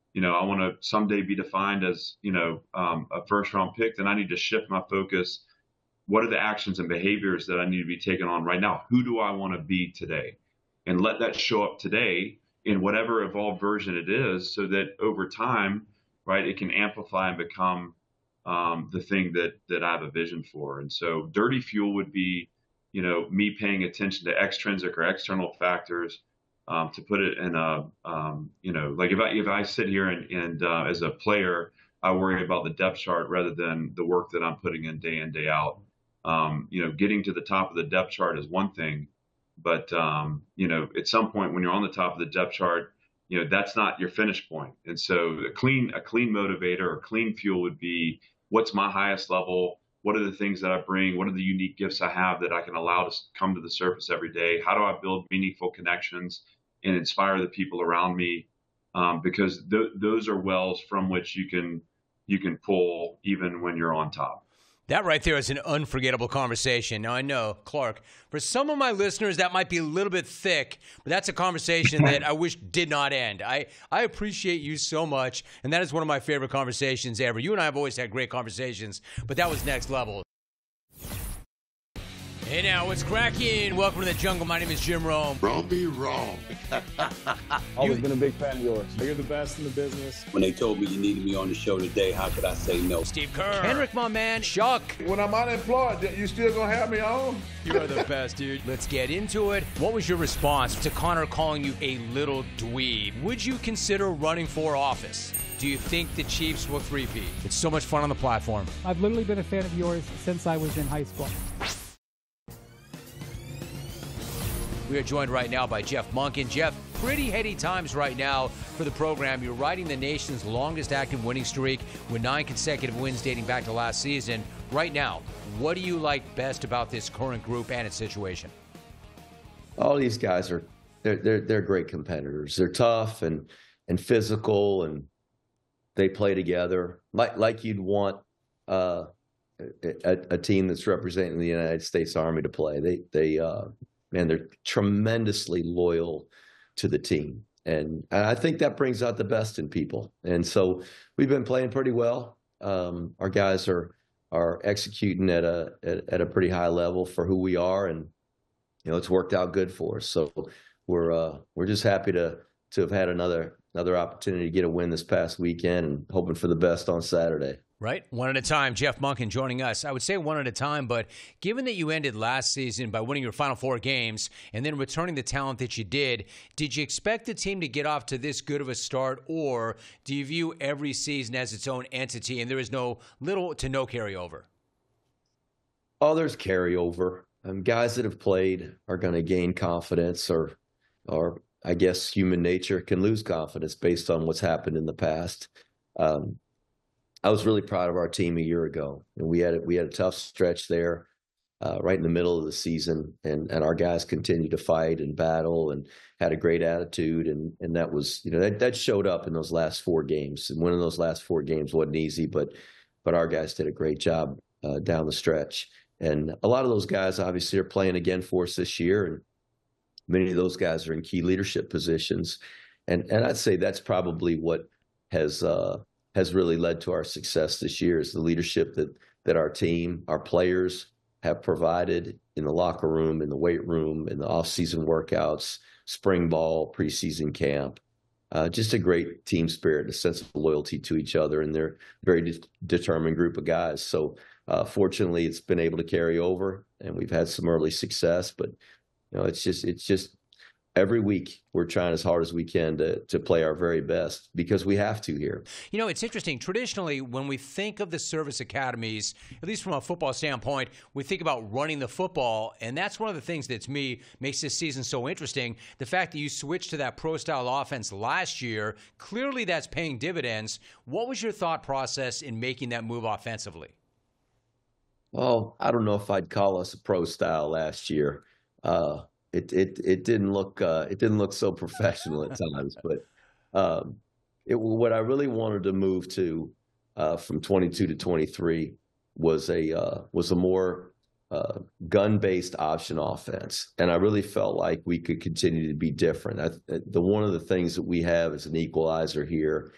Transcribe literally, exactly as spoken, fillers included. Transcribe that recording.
you know, I want to someday be defined as, you know, um, a first round pick, then I need to shift my focus. What are the actions and behaviors that I need to be taking on right now? Who do I want to be today? And let that show up today in whatever evolved version it is, so that over time, right, it can amplify and become um, the thing that that I have a vision for. And so dirty fuel would be, you know, me paying attention to extrinsic or external factors. Um, to put it in a, um, you know, like if I if I sit here and, and uh, as a player, I worry about the depth chart rather than the work that I'm putting in day in, day out. Um, you know, getting to the top of the depth chart is one thing, but um, you know, at some point when you're on the top of the depth chart, you know, that's not your finish point. And so a clean a clean motivator or clean fuel would be, what's my highest level? What are the things that I bring? What are the unique gifts I have that I can allow to come to the surface every day? How do I build meaningful connections and inspire the people around me? Um, because th- those are wells from which you can you can pull even when you're on top. That right there is an unforgettable conversation. Now, I know, Clark, for some of my listeners, that might be a little bit thick, but that's a conversation that I wish did not end. I, I appreciate you so much, and that is one of my favorite conversations ever. You and I have always had great conversations, but that was next level. Hey now, what's cracking? Welcome to the jungle. My name is Jim Rome. Wrong be wrong. Always been a big fan of yours. You're the best in the business. When they told me you needed me on the show today, how could I say no? Steve Kerr. Henrik, my man. Chuck. When I'm unemployed, you still gonna have me on? You are the best, dude. Let's get into it. What was your response to Connor calling you a little dweeb? Would you consider running for office? Do you think the Chiefs will three-peat? It's so much fun on the platform. I've literally been a fan of yours since I was in high school. We are joined right now by Jeff Monken. Jeff, pretty heady times right now for the program. You're riding the nation's longest active winning streak with nine consecutive wins dating back to last season. Right now, what do you like best about this current group and its situation? All these guys are they're they're, they're great competitors. They're tough and and physical, and they play together like like you'd want uh, a, a team that's representing the United States Army to play. They they uh, man, they're tremendously loyal to the team. And I think that brings out the best in people. And so we've been playing pretty well. Um, our guys are are executing at a at, at a pretty high level for who we are, and you know it's worked out good for us. So we're uh, we're just happy to to have had another another opportunity to get a win this past weekend, and hoping for the best on Saturday. Right. One at a time. Jeff Monken joining us. I would say one at a time, but given that you ended last season by winning your final four games and then returning the talent that you did, did you expect the team to get off to this good of a start, or do you view every season as its own entity and there is no little to no carryover? Oh, there's carryover. Um, guys that have played are going to gain confidence, or, or I guess human nature can lose confidence based on what's happened in the past. Um, I was really proud of our team a year ago, and we had we had a tough stretch there, uh, right in the middle of the season, and and our guys continued to fight and battle and had a great attitude, and and that was you know that that showed up in those last four games. And winning those last four games wasn't easy, but but our guys did a great job uh, down the stretch, and a lot of those guys obviously are playing again for us this year, and many of those guys are in key leadership positions, and and I'd say that's probably what has. Uh, has really led to our success this year, is the leadership that that our team, our players have provided in the locker room, in the weight room, in the off-season workouts, spring ball, preseason camp. Uh, just a great team spirit, a sense of loyalty to each other, and they're a very de- determined group of guys. So uh, fortunately, it's been able to carry over, and we've had some early success. But you know, it's just it's just. Every week, we're trying as hard as we can to to play our very best, because we have to here. You know, it's interesting. Traditionally, when we think of the service academies, at least from a football standpoint, we think about running the football, and that's one of the things that, to me, makes this season so interesting. The fact that you switched to that pro-style offense last year, clearly that's paying dividends. What was your thought process in making that move offensively? Well, I don't know if I'd call us a pro-style last year. Uh It it it didn't look uh, it didn't look so professional at times, but um, it what I really wanted to move to uh, from twenty-two to twenty-three was a uh, was a more uh, gun-based option offense, and I really felt like we could continue to be different. I, the one of the things that we have as an equalizer here